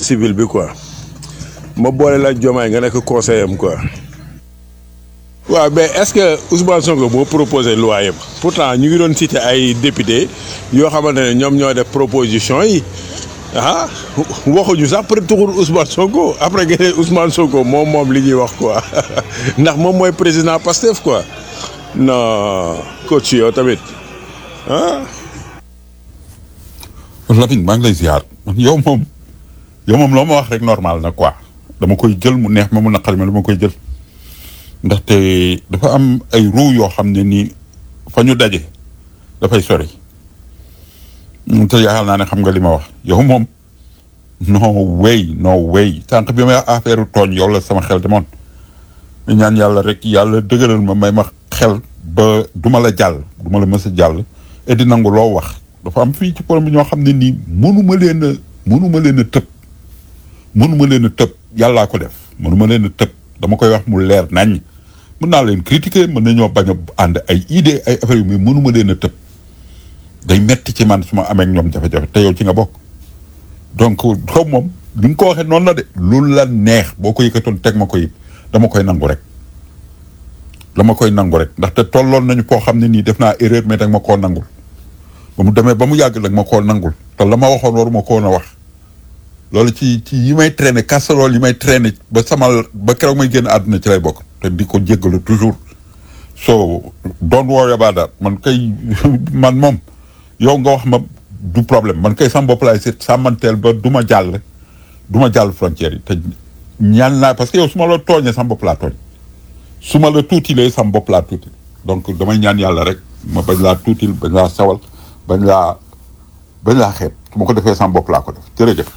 civile bi quoi ma boole la Diomaye nga nekk conseiller am quoi. waaw mais est-ce que Ousmane Sonko moo proposé loi yëpp pourtant ñu ngi doon cité ay député yoo xamante ne ñoom ñoo def proposition yi ah waxuñu sax peut tuxul Ousmane Sonko après nga Ousmane Sonko moom li ñuy wax quoi ndax moom mooy président Pastef quoi non coach yow tamit ah. Lamine maa ngi lay ziar yow moom loo ma wax rek normal na quoi dama koy jël mu neex ma mu naqari ma dama koy jël ndaxte dafa am ay ruu yoo xam ne nii fa ñu daje dafay sori te yaakaar naa ne xam nga li ma wax yow moom no way sànq bi may affaire tooñ yow la sama xel demoon ñaan yàlla rek yàlla dëgëral ma may ma xel ba duma la jàll duma la mës a jàll et di nangu loo wax dafa am fii ci problème bi ñoo xam ne nii mënuma leen a tëb yàllaa ko def mënuma leen a tëb dama koy wax mu leer nañ mën naa leen critiquer mën nañoo bañ a ànd ay idée ay affaire yu mais mënuma leen a tëb day metti ci man su ma amee ak ñoom jafe-jafe te yow ci nga bokk donc xaw moom li nga ko waxee noonu la de loolu la neex boo ko yëkkatoon teg ma ko it dama koy nangu rek ndaxte tolloon nañu koo xam ne nii def naa erreur mais dag ma koo nangul ba mu demee ba mu yàgg dag ma koo nangul te la ma waxoon waruma ko woon a wax loolu ci yi may traîner casserole yi may traîner ba keroog may génn àdduna ci lay bokk te di ko jéggalu toujours so don't worry about that man kay man moom yow nga wax ma du problème man kay sama bopp laay seet sàmmanteel ba du ma jàll frontière yi te ñaan naa parce que yow su ma la tooñee sama bopp laa tooñ su ma la tuutilee sama bopp laa tuutil donc damay ñaan yàlla rek ma bañ laa tuutil bañ laa sawal bañ laa xeeb su ma ko defee sama bopp laa ko def jërëjëf.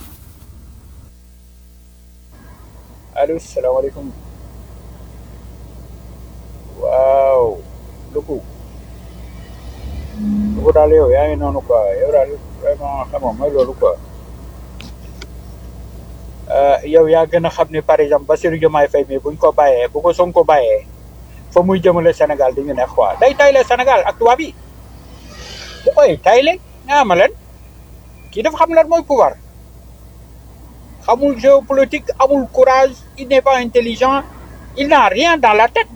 allo salaamaaleykum waaw Louga daal yow yaa ngi noonu quoi yow daal vraiment xam nga mooy loolu quoi yow yaa gën a xam ne par exemple Bassirou Diomaye Faye mi buñ ko bàyyee bu ko Sonko bàyyee fa muy jëmale Sénégal di ñu neex quoi day tayle Sénégal ak tubaab yi bu koy tayle nga ama leen kii dafa xam lan mooy pouvoir xamul géopolitique amul courage il n'est pas intelligent il n'a rien dans la tête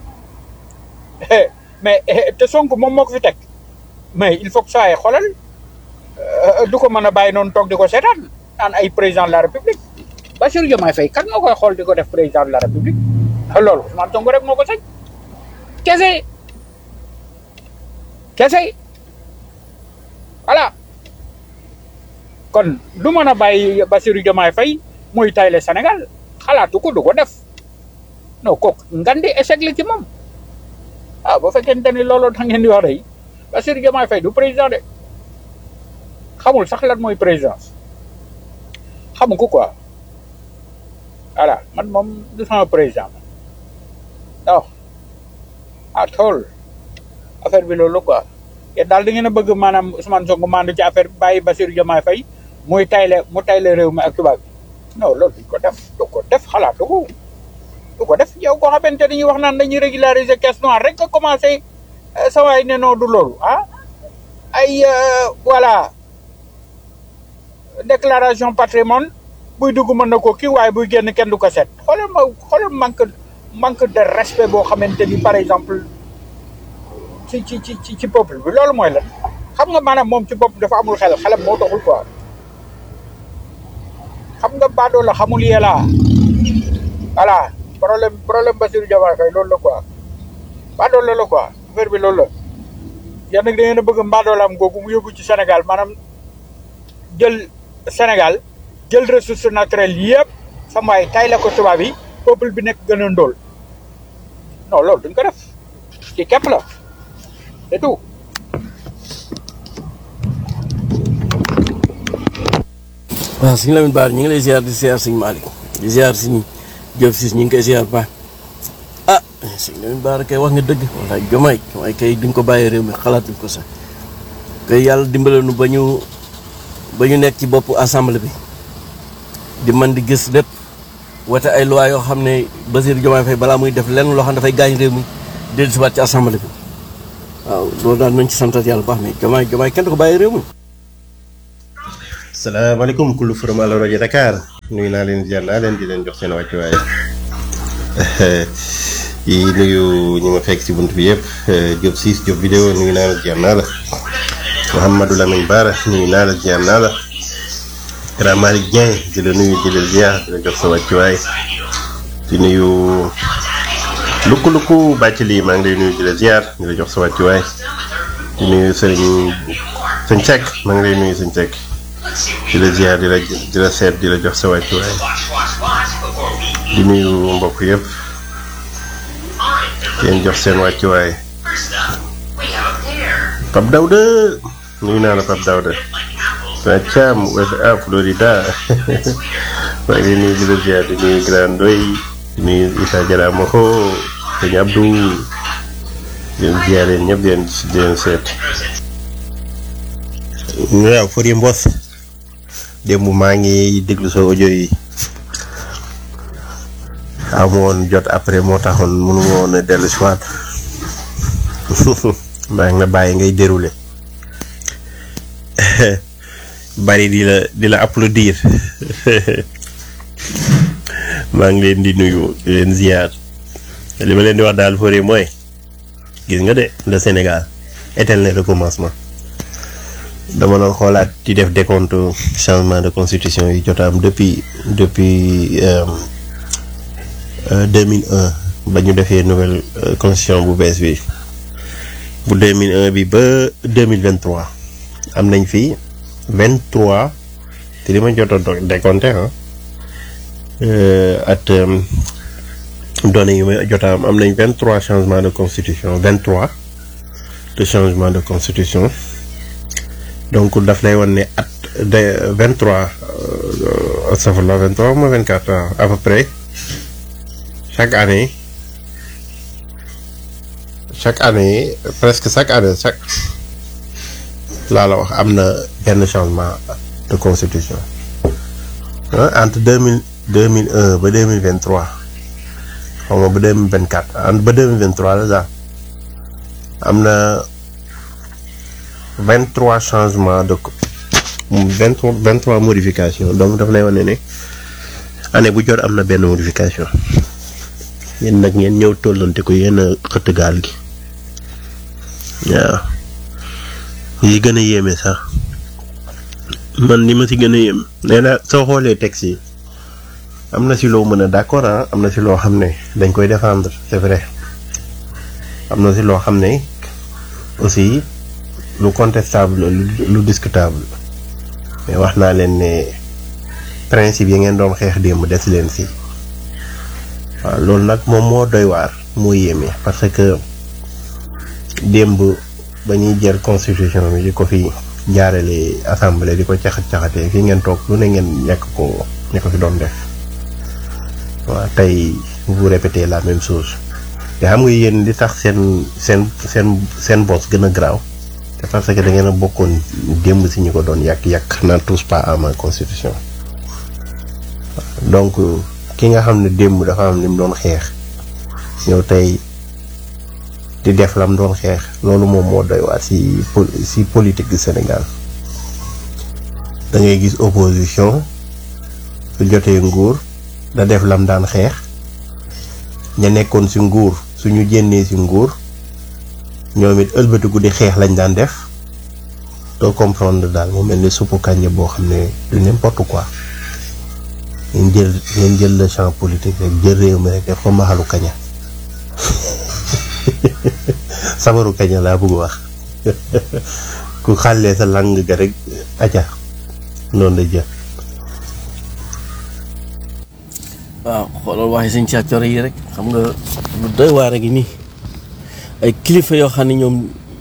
mais te Sonko moom moo ko fi teg mais il faut que saa yi xoolal du ko mën a bàyyi noonu toog di ko seetaan naan ay président de la république Bassirou Diomaye Faye kan moo koy xool di ko def président de la république loolu Ousmane Sonko rek moo ko sañ kese voilà kon du mën a bàyyi Bassirou Diomaye Faye muy tayle Sénégal xalaatu ko du ko def non kooku ngan di échec la ci moom bu fekkente ni loolu da ngeen di wax rek Bassirou Diomaye Faye du président de xamul sax lan mooy présidence xamu ko quoi voilà man moom du sama président non tool affaire bi loolu quoi yéen daal da ngeen a bëgg maanaam Ousmane Sonko mandu ci affaire bàyyi Bassirou Diomaye Faye muy tayle réew mi ak tubaab bi non loolu du ko def xalaatu ko du ko def yow koo xamante ni ñuy wax naan dañuy régulariser caisse noire rek nga commencé sa waay ne non du loolu ay voilà déclaration patrimoine buy dugg mën na ko kii waaye buy génn kenn du ko seet xoolal manque de respect boo xamante ni par exemple ci peuple bi loolu mooy lan xam nga maanaam moom ci bopp dafa amul xelam moo taxul quoi xam nga baadoo la xamul yelaa voilà problème Bassirou Diomaye Faye loolu la quoi baadoo la quoi affaire bi loolu la yéen nag da ngeen a bëgg mbaadoolam googu mu yóbbu ci Sénégal maanaam jël Sénégal jël ressources naturelles yëpp sama waay tay la ko tubaab yi peuple bi nekk gën a ndóol non loolu duñ ko def ci képp la c'est tout. waaw sëñ Lamine Bara ñu ngi lay ziar di ziar sëñ Malick di ziar sëñ Diop Ciss ñu ngi koy ziar baax sëñ Lamine Bara kay wax nga dëgg walaay Diomaye kay duñ ko bàyyee réew mi xalaatuñ ko sax kay yàlla dimbale nu ba ñu nekk ci boppu assemblée bi di man di gis lépp wate ay loi yoo xam ne Bassirou Diomaye Faye balaa muy def lenn loo xam ne dafay gaañ réew mi dellu siwaat ci assemblée bi waaw loolu daal nañ ci santat yàlla baax mais Diomaye kenn du ko bàyyee réew mi. salaamaaleykum kullu forum Allo rajo Dakar nuyu naa leen ziar naa leen di leen jox seen wàccuwaay yi nuyu ñi ma fekk si bunt bi yëpp Diop Ciss Diop vidéo nuyu naa la ziar naa la Mouhamadou Lamine Bara nuyu naa la ziar naa la Grand Malick Dieng di la nuyu di la ziar di la jox sa wàccuwaay di nuyu lukku bàcc lii maa ngi lay nuyu di la ziar di la jox sa wàccuwaay di nuyu sëñ Seck maa ngi lay nuyu sëñ Seck di la ziar di la seet di la jox sa wàccuwaay di nuyu mbokk yëpp leen jox seen wàccuwaay Pape Daouda nuyu naa la Pape Daouda sa Thiam USA Florida maa ngi lay nuyu di la ziar di nuyu Grand Ndoy di nuyu Issa Diarra Mokho sëñ Abdou leen ziare ñëpp leen seet waaw Fodé Mbos démb maa ngi déglu sa audio yi amoon jot après moo taxoon mënu ma woon a dellu si waat maa ngi la bàyyi ngay dérouler bari di la applaudir maa ngi leen di nuyu di leen ziar li ma leen di wax daal Fodé mooy gis nga de le Sénégal éternel recommencement dama doon xoolaat di def décompte changement de constitution yi jot a am depuis 2001 ba ñu defee nouvelle constitution bu bees bi bu 2001 bi ba 2023 am nañ fi 23 te li ma jot a décompté at données yi ma jot a am nañ 23 changements de constitution 23 de changement de constitution donc daf lay wan ne at de 23 astafurlah 23 ou 24 à peu près chaque année presque chaque année laa la wax am na benn changement de constitution entre 2001 ba 2023 xaw ma ba 2024 entre ba 2023 la daal am na 23 changements de 23 modifications donc daf lay wane ne année bu jot am na benn modification yéen nag ngeen ñëw tollante ko yéen a xëtt gaal gi waaw yi gën a yéeme sax man li ma si gën a yéem nee na soo xoolee texte yi am na si loo mën a d'accord am na si loo xam ne dañ koy défendre c'est vrai am na si loo xam ne aussi lu contestable lu discutable mais wax naa leen ne principe yi ngeen doon xeex démb des leen si waaw loolu nag moom moo doy waar moo yéeme parce que démb ba ñuy jël constitution bi di ko fi jaarale assemblée di ko caxatee fii ngeen toog lu ne ngeen nekk ko fi doon def waaw tey vous répétez la même chose te xam nga yéen li tax seen boss gën a garaaw c'est parce que da ngeen a bokkoon démb si ñu ko doon yàq n'en touche pas à ma constitution donc ki nga xam ne démb dafa am li mu doon xeex ñëw tey di def lam doon xeex loolu moom moo doy waar si politique du Sénégal da ngay gis opposition su jotee nguur da def lam daan xeex ña nekkoon si nguur suñu génnee si nguur ñoom it ëlbatiku di xeex lañ daan def doo comprendre daal mu mel ni suppu kànja boo xam ne du n'importe quoi ngeen jël le champ politique rek jël réew mi rek def ko maxalu kaña sabaru kaña laa bëgg wax ku xàllee sa lang ga rek aca noonu la jël waaw xoolal waxi sëñ càccor yi rek xam nga lu doy waar a ngi nii ay kilifa yoo xam ne ñoom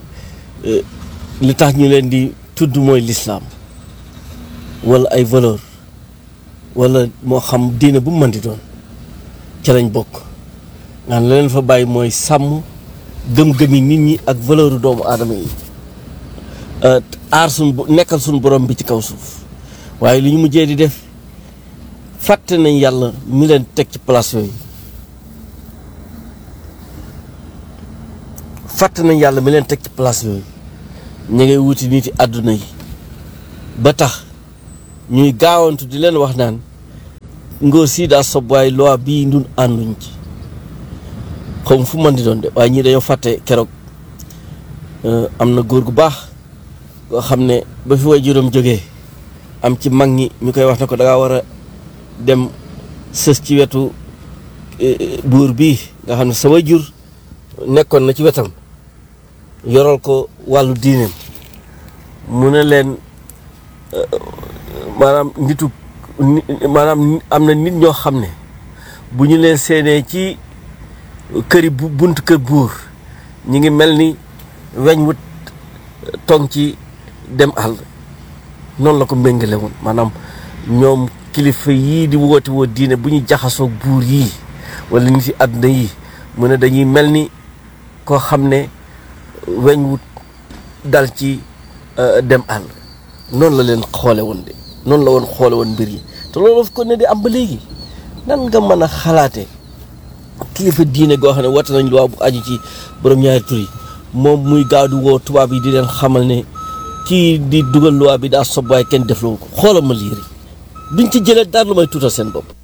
li tax ñu leen di tudd mooy l'islam wala ay valeur wala moo xam diine bu mu mën di doon ca lañ bokk nga la leen fa bàyyi mooy sàmm gëm-gëmi nit ñi ak valeur doomu aadama yi aar nekkal suñu borom bi ci kaw suuf waaye li ñu mujjee di def fàtte nañ yàlla mi leen teg ci place yooyu fàtte nañ yàlla mi leen teg ci place yooyu ñu ngay wuti nit yi àdduna yi ba tax ñuy gaawantu di leen wax naan ngóor sii daa sob waaye loi bii ndun ànduñ ci xaw fu mën di doon de waaye ñii dañoo fàtte keroog am na góor gu baax goo xam ne ba fi way juróom jógee am ci mag ñi ñu koy wax ne ko da ngaa war a dem sës ci wetu buur bii nga xam ne sa way jur nekkoon na ci wetam yoral ko wàllu diineem mu ne leen maanaam am na nit ñoo xam ne bu ñu leen seenee ci këri buntu kër buur ñi ngi mel ni weñ wut tong ci dem àll noonu la ko méngale woon maanaam ñoom kilifa yii di woote woo diine bu ñu jaxasoo buur yii wala nit ci àdduna yi mu ne dañuy mel ni koo xam ne weñ wut dal ci dem àll noonu la leen xoole woon de noonu la woon xoole woon mbir yi te loolu daf ko ne di am ba léegi nan nga mën a xalaate kilifa diine goo xam ne woote nañ loi bu aju ci borom ñaari tur yi moom muy gaaw di woo tubaab yi di leen xamal ne kii di dugal loi bi daa sob waaye kenn defloo ko xoolal ma liir yi duñ ci jëlee dara lu may tuutal seen bopp